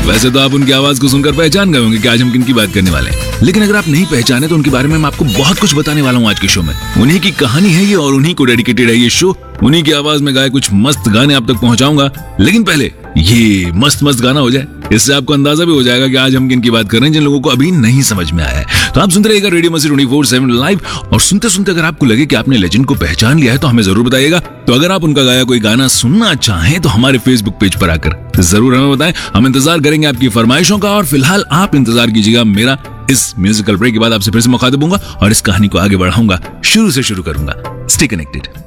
वैसे तो आप उनकी आवाज को सुनकर पहचान गए होंगे कि आज हम किन की बात करने वाले हैं, लेकिन अगर आप नहीं पहचाने तो उनके बारे में मैं आपको बहुत कुछ बताने वाला हूँ आज के शो में। उन्हीं की कहानी है ये और उन्हीं को डेडिकेटेड है ये शो। उन्हीं की आवाज में गाए कुछ मस्त गाने आप तक पहुंचाऊंगा, लेकिन पहले ये मस्त मस्त गाना हो जाए, इससे आपको अंदाजा भी हो जाएगा कि आज हम किन की बात कर रहे हैं जिन लोगों को अभी नहीं समझ में आया है। तो आप सुनते रहिएगा रेडियो मस्ती 24/7 लाइव, और सुनते सुनते अगर आपको लगे कि आपने लेजेंड को पहचान लिया है तो हमें जरूर बताइएगा। तो अगर आप उनका गाया कोई गाना सुनना चाहें तो हमारे फेसबुक पेज पर आकर जरूर हमें बताएं। हम इंतजार करेंगे आपकी फरमाइशों का, और फिलहाल आप इंतजार कीजिएगा मेरा। इस म्यूजिकल ब्रेक के बाद आपसे फिर से मुखातिब होऊंगा और इस कहानी को आगे बढ़ाऊंगा, शुरू से शुरू करूंगा। Stay connected.